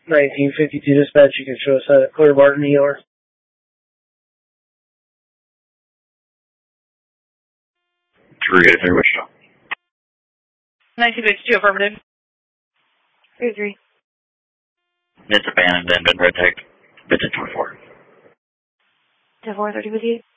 1952 dispatch, you can show us a Clear Barton ER. True, 3 Wichita. 1952, affirmative. 3-3. It's abandoned and been red tagged. It's at 24. 10-4, 30 with you.